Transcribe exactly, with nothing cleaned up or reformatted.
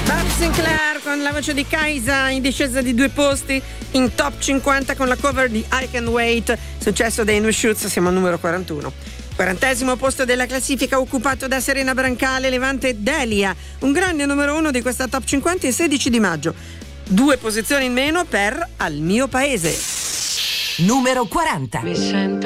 Sinclair con la voce di Kaisa in discesa di due posti in top cinquanta con la cover di I Can't Wait, successo dei New Shoots, siamo al numero quarantuno. Quarantesimo posto della classifica occupato da Serena Brancale, Levante Delia, un grande numero uno di questa top cinquanta il sedici di maggio. Due posizioni in meno per Al mio paese. Numero quaranta. Mi sento